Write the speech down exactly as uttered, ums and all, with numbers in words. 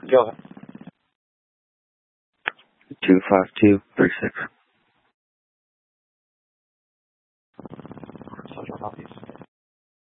Go ahead. two five two three six. Social Hobbies.